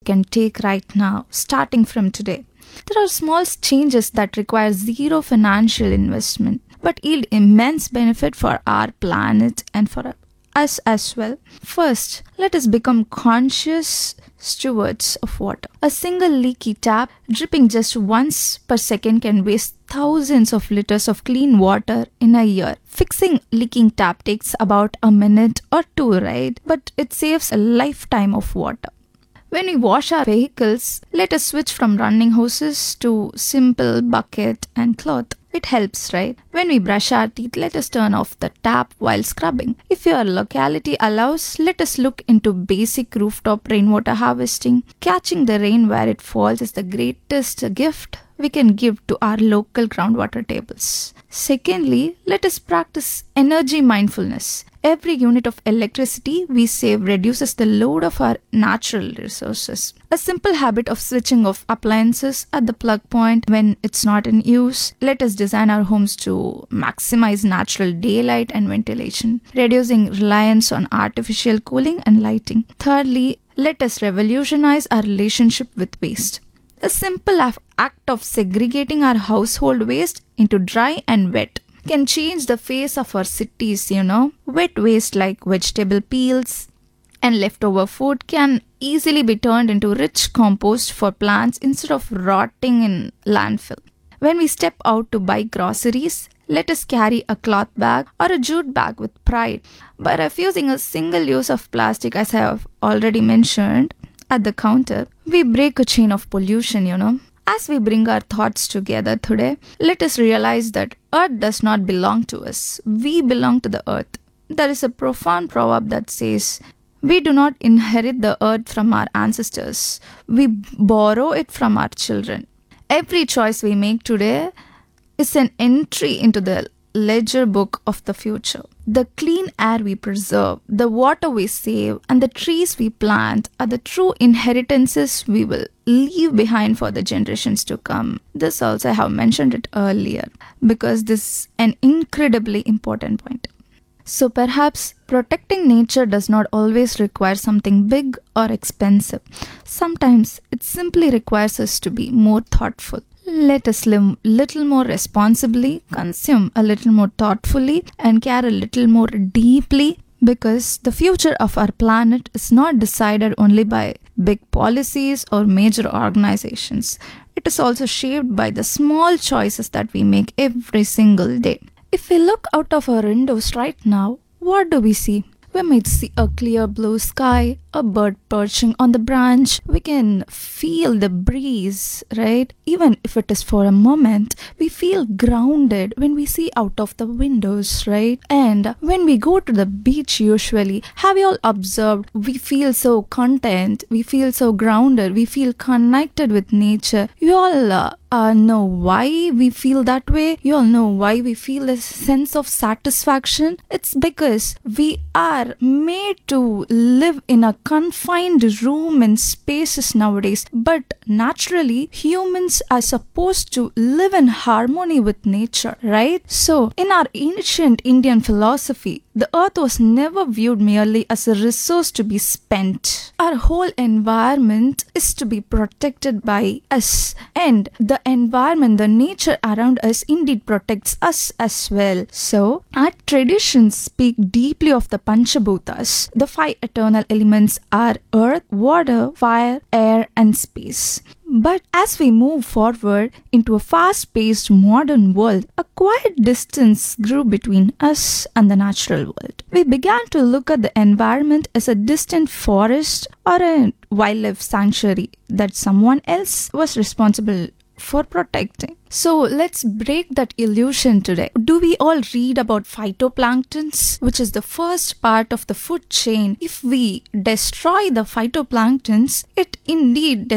can take right now, starting from today. There are small changes that require zero financial investment but yield immense benefit for our planet and for us as well. First, let us become conscious stewards of water. A single leaky tap dripping just once per second can waste thousands of liters of clean water in a year. Fixing leaking tap takes about a minute or two, right? But it saves a lifetime of water. When we wash our vehicles, let us switch from running hoses to simple bucket and cloth. It helps, right? When we brush our teeth, let us turn off the tap while scrubbing. If your locality allows, let us look into basic rooftop rainwater harvesting. Catching the rain where it falls is the greatest gift we can give to our local groundwater tables. Secondly, let us practice energy mindfulness. Every unit of electricity we save reduces the load of our natural resources. A simple habit of switching off appliances at the plug point when it's not in use. Let us design our homes to maximize natural daylight and ventilation, reducing reliance on artificial cooling and lighting. Thirdly, let us revolutionize our relationship with waste. A simple act of segregating our household waste into dry and wet can change the face of our cities, Wet waste like vegetable peels and leftover food can easily be turned into rich compost for plants instead of rotting in landfill. When we step out to buy groceries, let us carry a cloth bag or a jute bag with pride. By refusing a single use of plastic, as I have already mentioned, at the counter, we break a chain of pollution, As we bring our thoughts together today, let us realize that Earth does not belong to us. We belong to the Earth. There is a profound proverb that says, we do not inherit the Earth from our ancestors. We borrow it from our children. Every choice we make today is an entry into the ledger book of the future. The clean air we preserve, the water we save, and the trees we plant are the true inheritances we will leave behind for the generations to come. This also I have mentioned it earlier because this is an incredibly important point. So perhaps protecting nature does not always require something big or expensive. Sometimes it simply requires us to be more thoughtful. Let us live a little more responsibly, consume a little more thoughtfully, and care a little more deeply, because the future of our planet is not decided only by big policies or major organizations. It is also shaped by the small choices that we make every single day. If we look out of our windows right now, what do we see? We might see a clear blue sky, a bird perching on the branch. We can feel the breeze, right? Even if it is for a moment, we feel grounded when we see out of the windows, right? And when we go to the beach usually, have you all observed, we feel so content, we feel so grounded, we feel connected with nature. You all know why we feel that way? You all know why we feel a sense of satisfaction? It's because we are made to live in a confined room and spaces nowadays, but naturally humans are supposed to live in harmony with nature, right? So in our ancient Indian philosophy, the earth was never viewed merely as a resource to be spent. Our whole environment is to be protected by us, and the environment, the nature around us indeed protects us as well. So our traditions speak deeply of the Panchabhutas. The five eternal elements are earth, water, fire, air, and space. But as we move forward into a fast-paced modern world, a quiet distance grew between us and the natural world. We began to look at the environment as a distant forest or a wildlife sanctuary that someone else was responsible for protecting. So let's break that illusion today. Do we all read about phytoplanktons, which is the first part of the food chain? If we destroy the phytoplanktons, it indeed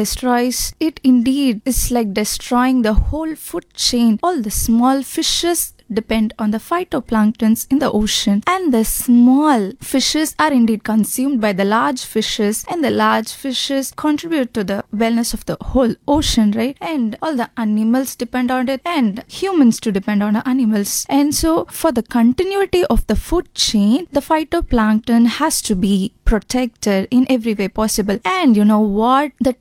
is like destroying the whole food chain. All the small fishes depend on the phytoplanktons in the ocean, and the small fishes are indeed consumed by the large fishes, and the large fishes contribute to the wellness of the whole ocean, right? And all the animals depend on it, and humans to depend on the animals. And so for the continuity of the food chain, the phytoplankton has to be protected in every way possible. And you know what? The